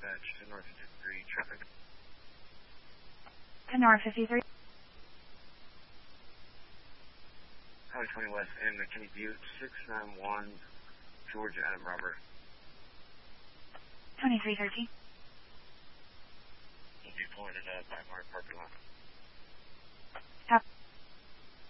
dispatch to North 53 traffic. To North 53. Highway 20 West and McKinney Butte, 691 George Adam Robert. 2313. Will be pulling it up by Mark parking lot.